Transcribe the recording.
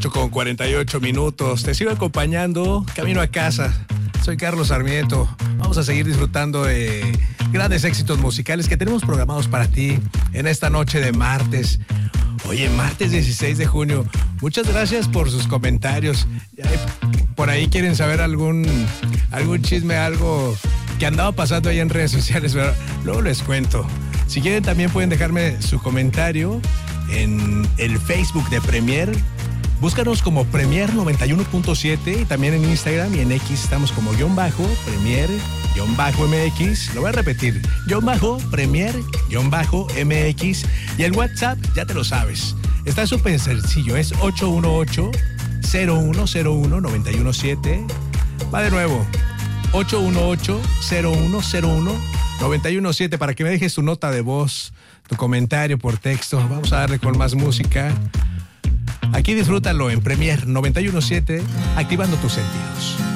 8:48. Te sigo acompañando, camino a casa. Soy Carlos Sarmiento. Vamos a seguir disfrutando de grandes éxitos musicales que tenemos programados para ti en esta noche de martes. Oye, martes 16 de junio. Muchas gracias por sus comentarios. Por ahí quieren saber algún chisme, algo que andaba pasando ahí en redes sociales, pero luego les cuento. Si quieren también pueden dejarme su comentario en el Facebook de Premier. Búscanos como Premier 91.7 y también en Instagram y en X estamos como _Premier_MX. Lo voy a repetir, _Premier_MX. Y el WhatsApp, ya te lo sabes. Está súper sencillo, es 818-0101-917. Va de nuevo, 818-0101-917 para que me dejes tu nota de voz, tu comentario por texto. Vamos a darle con más música. Aquí disfrútalo en Premier 91.7, activando tus sentidos.